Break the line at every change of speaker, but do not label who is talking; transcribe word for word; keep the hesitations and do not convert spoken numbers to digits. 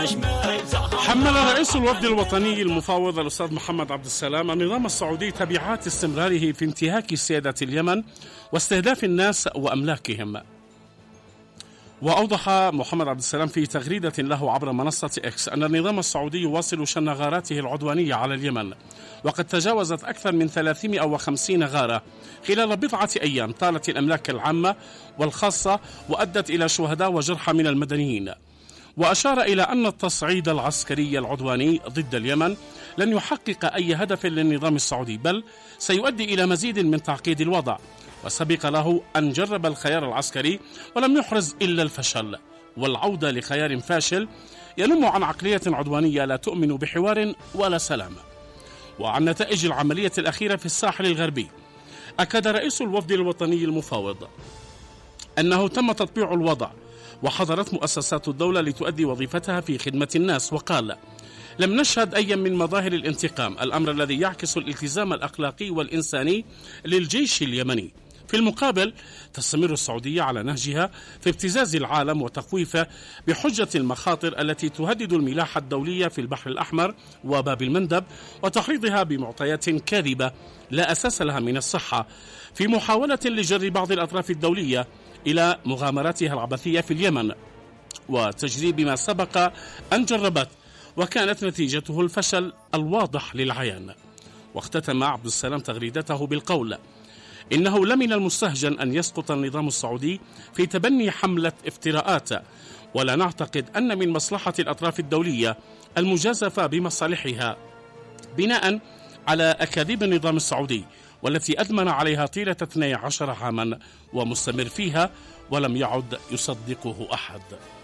حمل رئيس الوفد الوطني المفاوض الأستاذ محمد عبد السلام النظام السعودي تبعات استمراره في انتهاك سيادة اليمن واستهداف الناس وأملاكهم. وأوضح محمد عبد السلام في تغريدة له عبر منصة إكس أن النظام السعودي يواصل شن غاراته العدوانية على اليمن، وقد تجاوزت أكثر من ثلاثمائة وخمسين غارة خلال بضعة أيام طالت الأملاك العامة والخاصة وأدت إلى شهداء وجرحى من المدنيين. وأشار إلى أن التصعيد العسكري العدواني ضد اليمن لن يحقق أي هدف للنظام السعودي، بل سيؤدي إلى مزيد من تعقيد الوضع، وسبق له أن جرب الخيار العسكري ولم يحرز إلا الفشل، والعودة لخيار فاشل ينم عن عقلية عدوانية لا تؤمن بحوار ولا سلام. وعن نتائج العملية الأخيرة في الساحل الغربي، أكد رئيس الوفد الوطني المفاوض أنه تم تطبيع الوضع وحضرت مؤسسات الدولة لتؤدي وظيفتها في خدمة الناس، وقال: لم نشهد أي من مظاهر الانتقام، الأمر الذي يعكس الالتزام الأخلاقي والإنساني للجيش اليمني. في المقابل تستمر السعودية على نهجها في ابتزاز العالم وتخويفه بحجة المخاطر التي تهدد الملاحة الدولية في البحر الأحمر وباب المندب، وتحريضها بمعطيات كاذبة لا أساس لها من الصحة في محاولة لجر بعض الأطراف الدولية إلى مغامراتها العبثية في اليمن وتجريب ما سبق أن جربت، وكانت نتيجته الفشل الواضح للعيان. واختتم عبد السلام تغريدته بالقول: إنه لمن المستهجن أن يسقط النظام السعودي في تبني حملة افتراءات، ولا نعتقد أن من مصلحة الأطراف الدولية المجازفة بمصالحها بناء على أكاذيب النظام السعودي والتي أدمن عليها طيلة اثني عشر عاما ومستمر فيها ولم يعد يصدقه أحد.